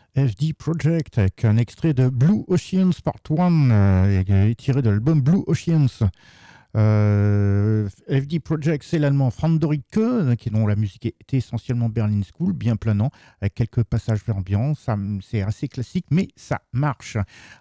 FD Project avec un extrait de Blue Oceans Part 1 tiré de l'album Blue Oceans. FD Project, c'est l'allemand Frank Doricke, dont la musique est essentiellement Berlin School, bien planant, avec quelques passages ambiants. C'est assez classique, mais ça marche.